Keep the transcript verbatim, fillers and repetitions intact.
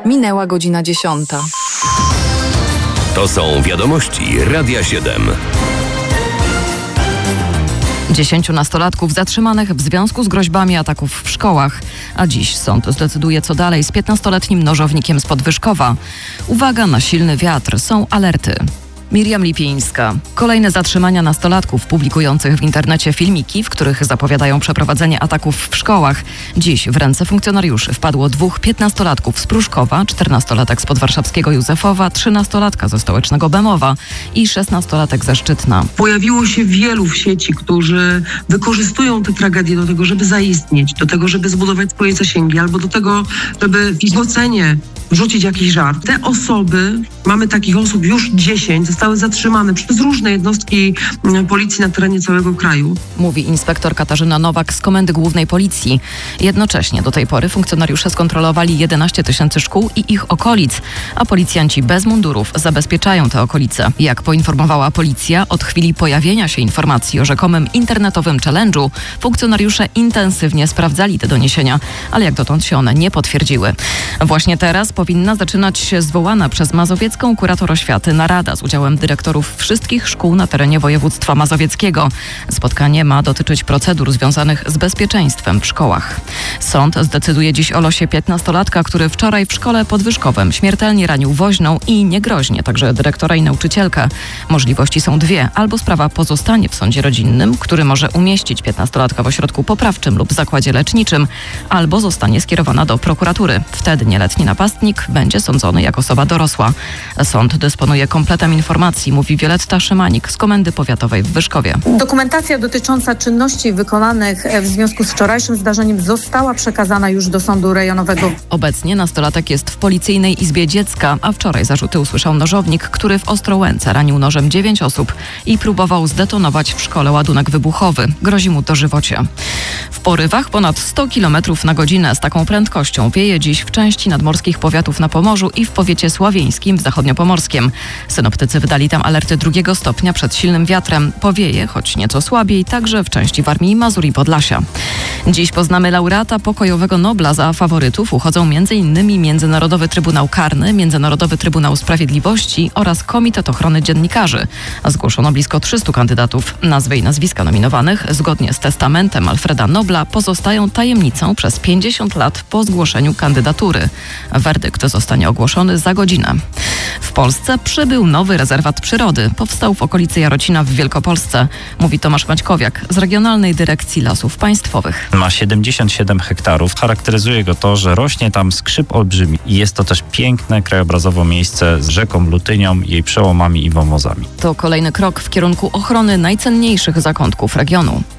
Minęła godzina dziesiąta. To są wiadomości Radia siedem. Dziesięciu nastolatków zatrzymanych w związku z groźbami ataków w szkołach. A dziś sąd zdecyduje, co dalej z piętnastoletnim nożownikiem z Podwyżkowa. Uwaga na silny wiatr, są alerty. Miriam Lipińska. Kolejne zatrzymania nastolatków publikujących w internecie filmiki, w których zapowiadają przeprowadzenie ataków w szkołach. Dziś w ręce funkcjonariuszy wpadło dwóch piętnastolatków z Pruszkowa, czternastolatek z podwarszawskiego Józefowa, trzynastolatka ze stołecznego Bemowa i szesnastolatek ze Szczytna. Pojawiło się wielu w sieci, którzy wykorzystują tę tragedię do tego, żeby zaistnieć, do tego, żeby zbudować swoje zasięgi, albo do tego, żeby w ich ocenie wrzucić jakiś żart. Te osoby, mamy takich osób już dziesięć, zostały zatrzymane przez różne jednostki policji na terenie całego kraju. Mówi inspektor Katarzyna Nowak z Komendy Głównej Policji. Jednocześnie do tej pory funkcjonariusze skontrolowali jedenaście tysięcy szkół i ich okolic, a policjanci bez mundurów zabezpieczają te okolice. Jak poinformowała policja, od chwili pojawienia się informacji o rzekomym internetowym challenge'u funkcjonariusze intensywnie sprawdzali te doniesienia, ale jak dotąd się one nie potwierdziły. Właśnie teraz powinna zaczynać się zwołana przez mazowiecką kurator oświaty narada z udziałem dyrektorów wszystkich szkół na terenie województwa mazowieckiego. Spotkanie ma dotyczyć procedur związanych z bezpieczeństwem w szkołach. Sąd zdecyduje dziś o losie piętnastolatka, który wczoraj w szkole podwyżkowym śmiertelnie ranił woźną i niegroźnie, także dyrektora i nauczycielkę. Możliwości są dwie. Albo sprawa pozostanie w sądzie rodzinnym, który może umieścić piętnastolatka w ośrodku poprawczym lub zakładzie leczniczym, albo zostanie skierowana do prokuratury. Wtedy nieletni napastnik będzie sądzony jak osoba dorosła. Sąd dysponuje kompletem informacji, mówi Wioletta Szymanik z Komendy Powiatowej w Wyszkowie. Dokumentacja dotycząca czynności wykonanych w związku z wczorajszym zdarzeniem została przekazana już do sądu rejonowego. Obecnie nastolatek jest w Policyjnej Izbie Dziecka, a wczoraj zarzuty usłyszał nożownik, który w Ostrołęce ranił nożem dziewięć osób i próbował zdetonować w szkole ładunek wybuchowy. Grozi mu dożywocie. W porywach ponad sto kilometrów na godzinę z taką prędkością wieje dziś w części nadmorskich powiatów na Pomorzu i w powiecie sławieńskim w zachodniopomorskim. Synoptycy wydali tam alerty drugiego stopnia przed silnym wiatrem. Powieje, choć nieco słabiej, także w części Warmii, Mazur i Podlasia. Dziś poznamy laureata Pokojowego Nobla. Za faworytów uchodzą m.in. Międzynarodowy Trybunał Karny, Międzynarodowy Trybunał Sprawiedliwości oraz Komitet Ochrony Dziennikarzy. Zgłoszono blisko trzystu kandydatów. Nazwy i nazwiska nominowanych, zgodnie z testamentem Alfreda Nobla, pozostają tajemnicą przez pięćdziesiąt lat po zgłoszeniu kandydatury. Werdykt zostanie ogłoszony za godzinę. W Polsce przybył nowy rezerwat przyrody. Powstał w okolicy Jarocina w Wielkopolsce, mówi Tomasz Maćkowiak z Regionalnej Dyrekcji Lasów Państwowych. Ma siedemdziesiąt siedem hektarów. Charakteryzuje go to, że rośnie tam skrzyp olbrzymi i jest to też piękne krajobrazowo miejsce z rzeką Lutynią, jej przełomami i wąwozami. To kolejny krok w kierunku ochrony najcenniejszych zakątków regionu.